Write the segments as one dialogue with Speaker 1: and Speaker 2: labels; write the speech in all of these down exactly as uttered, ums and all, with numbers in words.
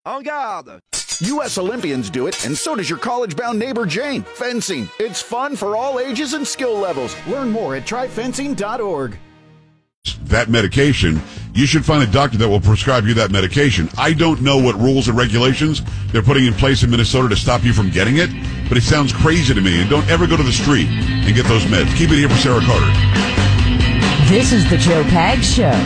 Speaker 1: En garde! U S Olympians do it, and so does your college-bound neighbor Jane. Fencing. It's fun for all ages and skill levels. Learn more at try fencing dot org.
Speaker 2: That medication, you should find a doctor that will prescribe you that medication. I don't know what rules and regulations they're putting in place in Minnesota to stop you from getting it, but it sounds crazy to me. And don't ever go to the street and get those meds. Keep it here for Sarah Carter.
Speaker 3: This is the Joe Pags Show.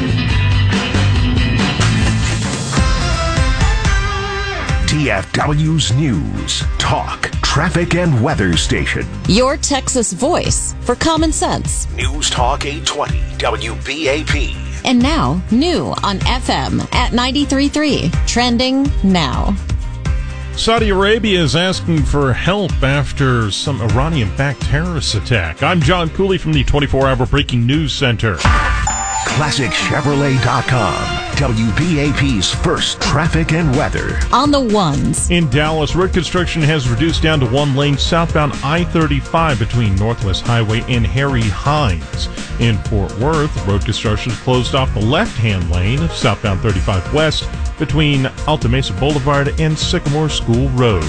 Speaker 4: T F W's News, Talk, Traffic, and Weather Station.
Speaker 5: Your Texas voice for common sense.
Speaker 4: News Talk eight twenty W B A P.
Speaker 5: And now, new on F M at ninety-three point three. Trending now.
Speaker 6: Saudi Arabia is asking for help after some Iranian-backed terrorist attack. I'm John Cooley from the twenty-four hour Breaking News Center.
Speaker 4: Classic Chevrolet dot com. W B A P's first traffic and weather.
Speaker 5: On the ones.
Speaker 6: In Dallas, road construction has reduced down to one lane southbound I thirty-five between Northwest Highway and Harry Hines. In Fort Worth, road construction closed off the left-hand lane of southbound thirty-five west between Alta Mesa Boulevard and Sycamore School Road.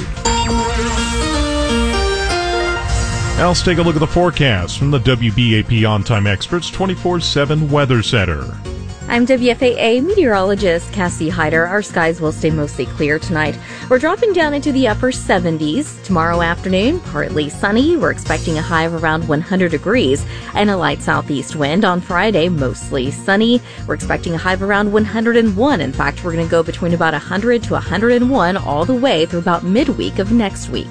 Speaker 6: Now let's take a look at the forecast from the W B A P On-Time Experts twenty-four seven Weather Center.
Speaker 7: I'm W F A A meteorologist Cassie Hyder. Our skies will stay mostly clear tonight. We're dropping down into the upper seventies. Tomorrow afternoon, partly sunny. We're expecting a high of around one hundred degrees and a light southeast wind. On Friday, mostly sunny. We're expecting a high of around one hundred one. In fact, we're going to go between about one hundred to one hundred one all the way through about midweek of next week.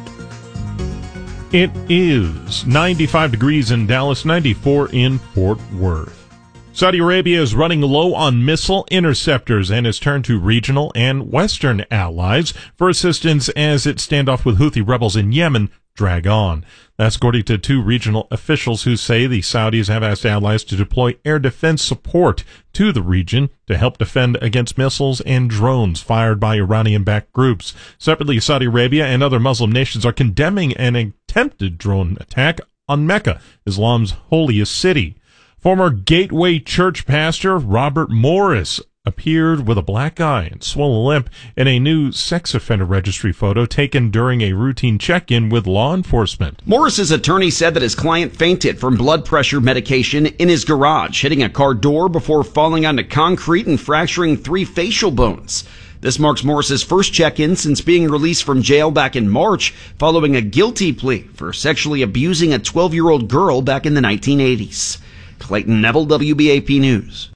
Speaker 6: It is ninety-five degrees in Dallas, ninety-four in Fort Worth. Saudi Arabia is running low on missile interceptors and has turned to regional and Western allies for assistance as its standoff with Houthi rebels in Yemen drag on. That's according to two regional officials who say the Saudis have asked allies to deploy air defense support to the region to help defend against missiles and drones fired by Iranian-backed groups. Separately, Saudi Arabia and other Muslim nations are condemning an attempted drone attack on Mecca, Islam's holiest city. Former Gateway Church pastor Robert Morris appeared with a black eye and swollen lip in a new sex offender registry photo taken during a routine check-in with law enforcement.
Speaker 8: Morris's attorney said that his client fainted from blood pressure medication in his garage, hitting a car door before falling onto concrete and fracturing three facial bones. This marks Morris's first check-in since being released from jail back in March following a guilty plea for sexually abusing a twelve-year-old girl back in the nineteen eighties. Clayton Neville, W B A P News.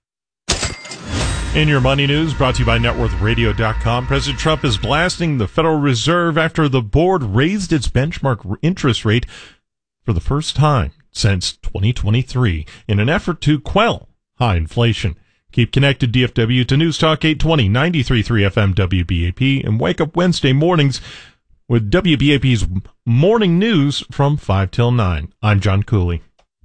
Speaker 6: In your money news, brought to you by net worth radio dot com, President Trump is blasting the Federal Reserve after the board raised its benchmark interest rate for the first time since twenty twenty-three in an effort to quell high inflation. Keep connected, D F W, to News Talk eight twenty, ninety-three point three F M W B A P, and wake up Wednesday mornings with W B A P's Morning News from five till nine. I'm John Cooley.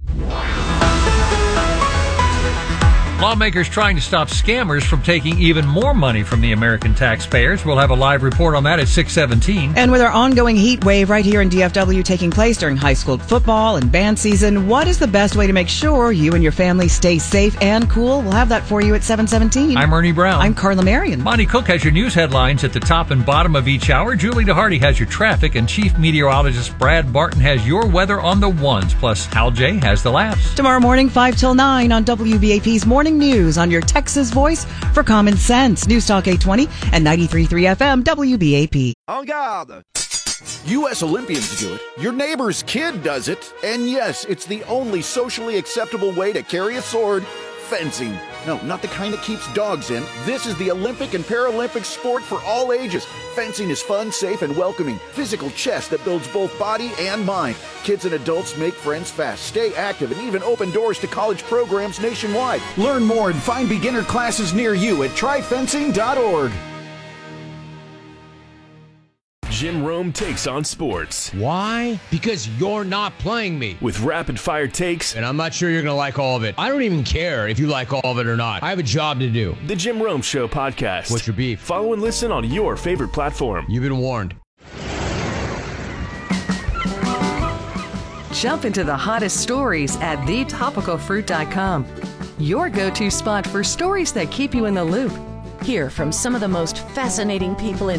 Speaker 9: Lawmakers trying to stop scammers from taking even more money from the American taxpayers. We'll have a live report on that at six seventeen.
Speaker 10: And with our ongoing heat wave right here in D F W taking place during high school football and band season, what is the best way to make sure you and your family stay safe and cool? We'll have that for you at seven seventeen.
Speaker 9: I'm Ernie Brown.
Speaker 10: I'm Carla Marion.
Speaker 9: Monty Cook has your news headlines at the top and bottom of each hour. Julie DeHarty has your traffic, and Chief Meteorologist Brad Barton has your weather on the ones. Plus, Hal J has the laughs.
Speaker 10: Tomorrow morning, five till nine on W B A P's Morning News on your Texas voice for common sense. News Talk eight twenty and ninety-three point three F M W B A P.
Speaker 1: En garde! U S Olympians do it. Your neighbor's kid does it. And yes, it's the only socially acceptable way to carry a sword. Fencing. No, not the kind that keeps dogs in. This is the Olympic and Paralympic sport for all ages. Fencing is fun, safe, and welcoming. Physical chess that builds both body and mind. Kids and adults make friends fast, stay active, and even open doors to college programs nationwide. Learn more and find beginner classes near you at try fencing dot org.
Speaker 11: Jim Rome takes on sports.
Speaker 12: Why? Because you're not playing me.
Speaker 11: With rapid-fire takes.
Speaker 12: And I'm not sure you're going to like all of it. I don't even care if you like all of it or not. I have a job to do.
Speaker 11: The Jim Rome Show podcast.
Speaker 12: What's your beef?
Speaker 11: Follow and listen on your favorite platform.
Speaker 12: You've been warned.
Speaker 13: Jump into the hottest stories at the topical fruit dot com. Your go-to spot for stories that keep you in the loop. Hear from some of the most fascinating people in